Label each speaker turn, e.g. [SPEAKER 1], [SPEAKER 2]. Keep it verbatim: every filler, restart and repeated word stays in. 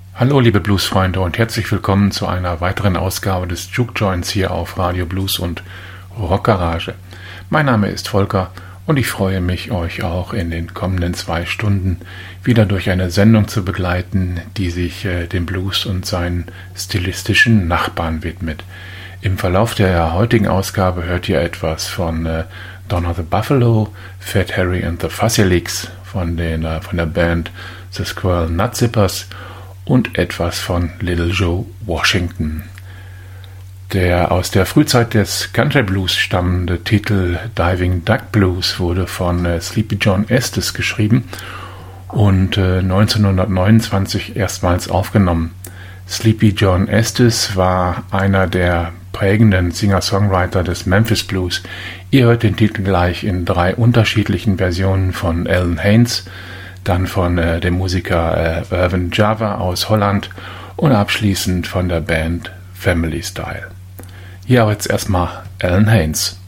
[SPEAKER 1] Hallo liebe Bluesfreunde und herzlich willkommen zu einer weiteren Ausgabe des Juke Joints hier auf Radio Blues und Rockgarage. Mein Name ist Volker und ich freue mich, euch auch in den kommenden zwei Stunden wieder durch eine Sendung zu begleiten, die sich äh, dem Blues und seinen stilistischen Nachbarn widmet. Im Verlauf der heutigen Ausgabe hört ihr etwas von äh, Donna the Buffalo, Fat Harry and the Fussy-Licks von, den, äh, von der Band The Squirrel Nutzippers und etwas von Little Joe Washington. Der aus der Frühzeit des Country Blues stammende Titel Diving Duck Blues wurde von äh, Sleepy John Estes geschrieben und äh, neunzehnhundertneunundzwanzig erstmals aufgenommen. Sleepy John Estes war einer der prägenden Singer-Songwriter des Memphis Blues. Ihr hört den Titel gleich in drei unterschiedlichen Versionen von Alan Haynes, dann von äh, dem Musiker äh, Irvin Java aus Holland und abschließend von der Band Family Style. Hier aber jetzt erstmal Alan Haynes.